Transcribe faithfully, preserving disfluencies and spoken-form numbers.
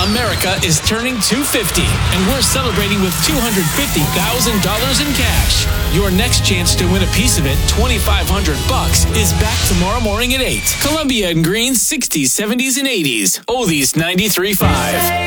America is turning two hundred fifty, and we're celebrating with two hundred fifty thousand dollars in cash. Your next chance to win a piece of it, twenty-five hundred bucks, is back tomorrow morning at eight. Columbia and Green, sixties, seventies, and eighties. Oldies ninety-three point five.